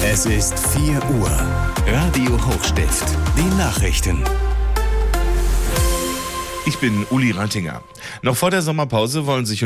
Es ist 4 Uhr. Radio Hochstift. Die Nachrichten. Ich bin Uli Rantinger. Noch vor der Sommerpause wollen sich